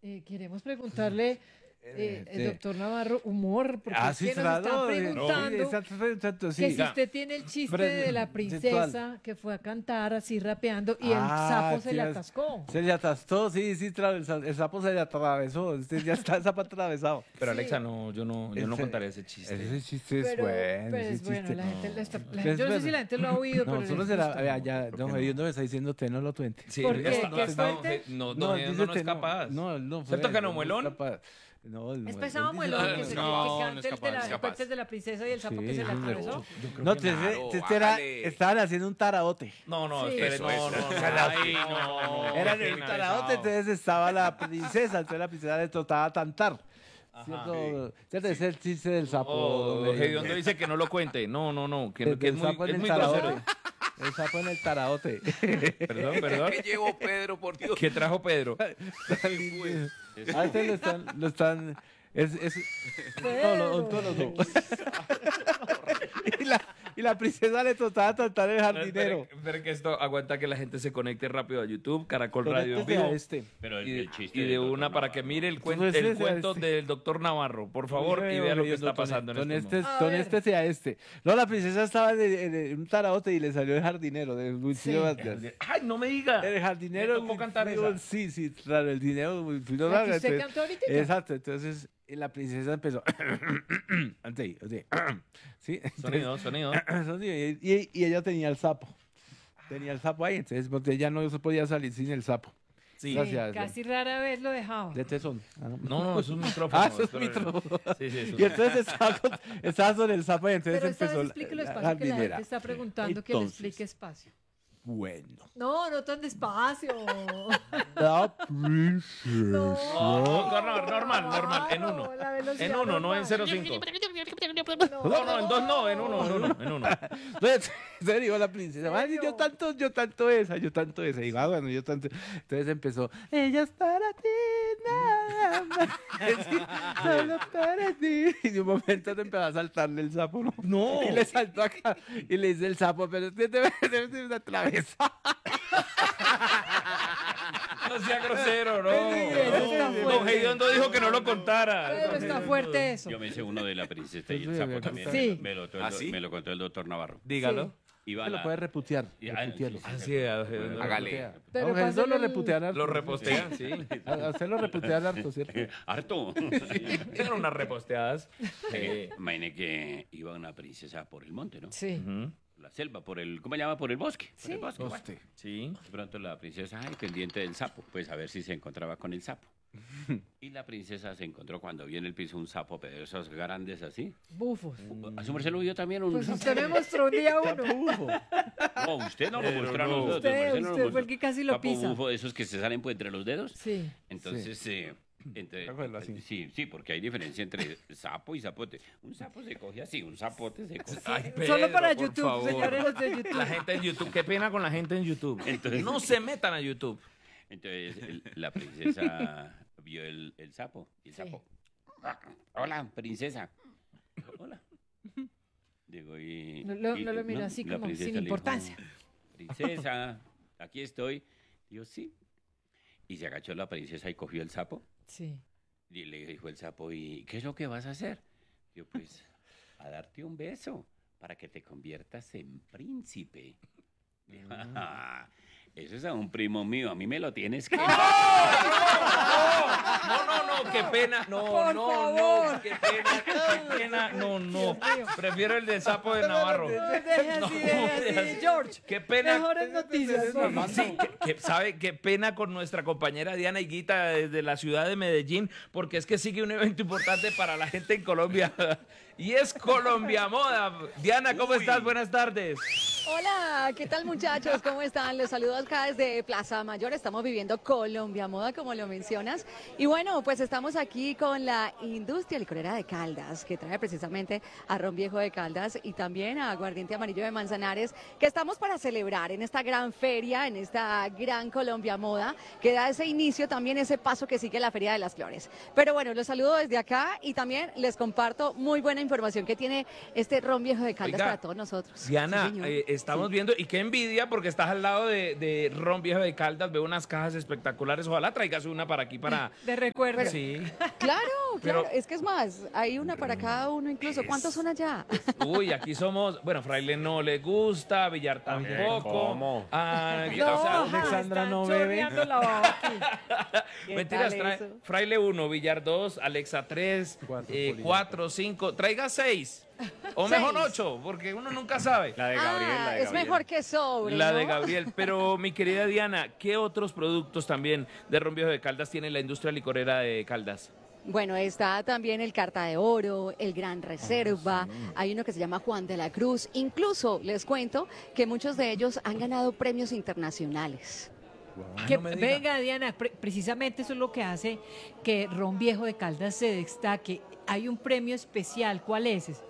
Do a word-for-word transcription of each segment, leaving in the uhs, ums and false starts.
Eh, queremos preguntarle, eh, el Sí. doctor Navarro, humor, porque Ah, es sí, que nos claro. están eh, preguntando sí, exacto, exacto, sí. que si usted tiene el chiste Bre- de la ritual. princesa que fue a cantar así rapeando y el Ah, sapo se sí, le es- atascó. Se le atascó, sí, sí, tra- el, sa- el sapo se le atravesó, este ya está el sapo atravesado. Pero Sí. Alexa, no, yo no, yo no Ese- contaré ese chiste. Ese chiste es Pero, bueno, pero ese es bueno, chiste. la gente, le está- la Pues gente- yo no sé bueno. si la gente lo ha oído, No, pero nosotros les se la, gusta. vea, ya, don no? Hediondo me está diciendo, te no lo tuente. Sí, ¿Por ya qué? está- ¿Qué está- fuerte? No, No, no, no, dice no que es capaz. No, no. ¿Cierto fue- que no, es muelón? capaz. No, el Es muelón pesado dice- muelón que, no, se, no, que no cante es el capaz, de las es capaz. cuentas de la princesa y el sapo Sí, que se le sí, atravesó. No, te, Claro, te- te era- bájale. estaban haciendo un taraote. No, no, Sí. espere, Eso no, es. no, no, Ay, no, no, no, Era qué en el pena, taraote, pesado. entonces estaba la princesa, entonces la princesa le trataba de cantar. ¿Cierto? ¿Cierto? Ese es el chiste del sapo. Oh, don Hediondo. Hediondo dice que no lo cuente. No, no, no, que, Del- que es del muy, sapo en es el muy taraote. grosero. El sapo en el taraote. Perdón, perdón. ¿Qué llevó Pedro, por Dios? ¿Qué trajo Pedro? A este lo están, lo están, es, es, no, no, no, todos los dos. y, la, y la princesa le trataba de tratar el jardinero. Espere, espere que esto aguanta que la gente se conecte rápido a YouTube, Caracol Radio en Conéctese a vivo. este. Pero el, Y de, el chiste y de del una doctor para que Navarro. mire el, cuen- Pues el ese, cuento este. del doctor Navarro, por favor, y Mire, vea lo que Hediondo, está pasando en Con este este, A con ver. este sea este. No, la princesa estaba en, en- en un taraote y le salió el jardinero de Wilfrido Sí. Vargas. ¡Ay, no me diga! El jardinero. Me tocó cantar Wilfrido- esa. Sí, sí, claro, el dinero. Wilfrido ¿La que Vargas, usted entonces- cantó ahorita? Exacto, entonces eh, la princesa empezó. Antes ahí, así. ¿Sí? Sonido, sonido. Sonido, y, y- y ella tenía el sapo. Tenía el sapo ahí, entonces porque ella no se podía salir sin el sapo. Sí. Gracias. Casi rara vez lo dejaba. De tesón. Ah, no. No, no, es un micrófono. Ah, eso es espere. micrófono. Sí, sí, es un- Y entonces estaba, con- estaba sobre el sapo y entonces Pero esta empezó vez la- explíquelo la despacio que la jardinera. gente está preguntando que le Entonces. explique espacio. Bueno. No, no tan despacio. La princesa. No, No, no, no, normal, normal, en claro, uno. la velocidad En uno, no en normal. cero punto cinco. No, no, en dos no, en uno, en uno, en uno. Entonces, se dijo la princesa, "Ay, yo serio? tanto, yo tanto esa, yo tanto esa. Y digo, ah, bueno, yo tanto. Entonces empezó, ella es para ti, nada más. Sí, solo para ti. Y de un momento te empezó a saltarle el sapo, ¿no? No. Y le saltó acá y le dice el sapo, pero usted te debe una travesa. No sea grosero, no. Eso está Don fuerte. Hediondo dijo que no lo contara. Pero está fuerte eso. Yo me hice uno de la princesa y Sí, el sapo me también. Sí. Me, lo, ¿Ah, sí? me lo contó el doctor Navarro. Dígalo. Iba Se lo la- puede reputear. Y- ah, reputearlo. sí, Así es, don Hediondo. Hágale. Pero Don Jesús lo pásale el- reputean harto. Lo repostean, sí. A a usted lo reputean harto, ¿cierto? Harto. Eran unas reposteadas. Eh, Imagine que iba una princesa por el monte, ¿no? Sí. Ujú. La selva, por el, ¿cómo se llama? Por el bosque. Por Sí. el bosque. bueno. Hostia. Sí. De pronto la princesa, ay, pendiente del sapo, pues a ver si se encontraba con el sapo. Y la princesa se encontró cuando vio en el piso un sapo, pero de esos grandes así. Bufos. ¿A su merced lo vio también un Pues sapo? usted me mostró un día uno. Ufo. No, usted no lo Pero mostró a no. nosotros. Usted, merced no lo usted fue mostró. el que casi lo Sapo pisa. bufo, de esos que se salen pues entre los dedos. Sí. Entonces, eh, entre- Cógelo así. sí, sí, porque hay diferencia entre sapo y zapote. Un sapo se coge así, un zapote se coge. Ay, Solo Pedro, para por YouTube, favor. señores los de YouTube. La gente en YouTube. Qué pena con la gente en YouTube. Entonces- no se metan a YouTube. Entonces el- la princesa vio el, el sapo y el Sí. sapo. Hola, princesa. Hola. Digo, y, No lo- y- no lo mira así la como princesa sin le dijo, importancia. Princesa, aquí estoy. Digo, sí. Y se agachó la princesa y cogió el sapo. Sí. Y le dijo el sapo, ¿y qué es lo que vas a hacer? Yo, pues, a darte un beso para que te conviertas en príncipe. Dijo, "Ah, eso es a un primo mío, a mí me lo tienes que... No, no, no, qué pena. No, Por no, favor. no, qué pena, qué pena. No, no. Prefiero el del sapo de Navarro. No, deje así, No, deje así. deje así. George, Qué pena. mejores noticias. por favor. Sí, que, que- ¿sabe qué pena con nuestra compañera Diana Higuita desde la ciudad de Medellín? Porque es que sigue un evento importante para la gente en Colombia. Y es Colombia Moda. Diana, ¿cómo estás? Buenas tardes. Hola, ¿qué tal muchachos? ¿Cómo están? Los saludos acá desde Plaza Mayor. Estamos viviendo Colombia Moda, como lo mencionas. Y bueno, pues estamos aquí con la industria licorera de Caldas, que trae precisamente a Ron Viejo de Caldas y también a Aguardiente Amarillo de Manzanares, que estamos para celebrar en esta gran feria, en esta gran Colombia Moda, que da ese inicio también, ese paso que sigue la Feria de las Flores. Pero bueno, los saludo desde acá y también les comparto muy buena información que tiene este ron viejo de Caldas Oiga, para todos nosotros. Diana, Sí, señor. eh, estamos viendo, y qué envidia, porque estás al lado de, de Ron Viejo de Caldas, veo unas cajas espectaculares, ojalá traigas una para aquí, para... De recuerdo. Sí. Claro, claro, Pero- es que es más, hay una para cada uno incluso. ¿Cuántos son allá? Uy, aquí somos, bueno, Fraile no le gusta, Villar tampoco. ¿cómo? Ah, No, o sea, ajá, Alexandra están no bebe. chorreando la baba aquí. ¿Qué Mentiras, tal trae eso? Fraile uno, Villar dos, Alexa tres, Cuatro, eh, Polilla. cuatro, cinco, traiga seis. O mejor Seis. ocho, porque uno nunca sabe. La de Gabriel, Ah, la de es Gabriel. mejor que sobre, La ¿no? de Gabriel. Pero mi querida Diana, ¿qué otros productos también de Ron Viejo de Caldas tiene la industria licorera de Caldas? Bueno, está también el Carta de Oro, el Gran Reserva, hay uno que se llama Juan de la Cruz. Incluso les cuento que muchos de ellos han ganado premios internacionales. Que- no me diga. venga, Diana, pre- precisamente eso es lo que hace que Ron Viejo de Caldas se destaque. Hay un premio especial, ¿cuál es ese?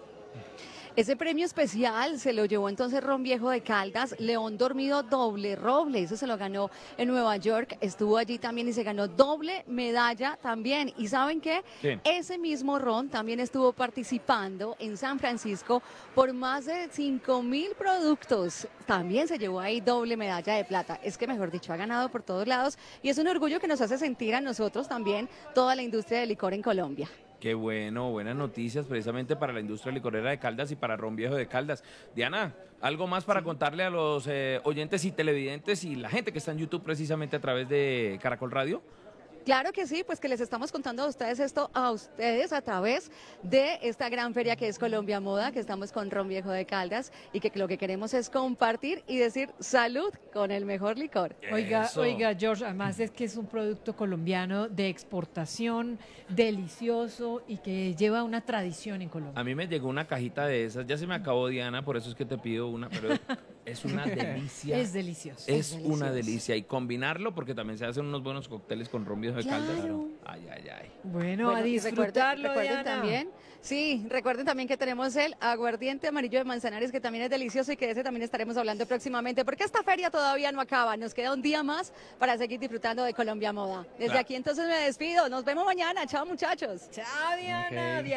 Ese premio especial se lo llevó entonces Ron Viejo de Caldas, León Dormido Doble Roble, eso se lo ganó en Nueva York, estuvo allí también y se ganó doble medalla también. ¿Y saben qué? Sí. Ese mismo Ron también estuvo participando en San Francisco por más de cinco mil productos. También se llevó ahí doble medalla de plata. Es que, mejor dicho, ha ganado por todos lados y es un orgullo que nos hace sentir a nosotros también toda la industria del licor en Colombia. Qué bueno, buenas noticias precisamente para la industria licorera de Caldas y para Ron Viejo de Caldas. Diana, ¿algo más para contarle a los eh, oyentes y televidentes y la gente que está en YouTube precisamente a través de Caracol Radio? Claro que sí, pues que les estamos contando a ustedes esto a ustedes a través de esta gran feria que es Colombia Moda, que estamos con Ron Viejo de Caldas y que lo que queremos es compartir y decir salud con el mejor licor. Oiga, Eso. oiga, George, además es que es un producto colombiano de exportación, delicioso y que lleva una tradición en Colombia. A mí me llegó una cajita de esas, ya se me acabó Diana, por eso es que te pido una, pero es una delicia. Es delicioso. Es Es una delicioso. delicia y combinarlo porque también se hacen unos buenos cócteles con Ron Viejo de Caldas. Claro. Ay, ay, ay. Bueno, Bueno, a y disfrutarlo, recuerden, recuerden Diana. también, sí, recuerden también que tenemos el aguardiente amarillo de Manzanares, que también es delicioso y que de ese también estaremos hablando próximamente, porque esta feria todavía no acaba, nos queda un día más para seguir disfrutando de Colombia Moda. Desde Claro. aquí entonces me despido, nos vemos mañana, chao muchachos. Chao, Diana. Ok.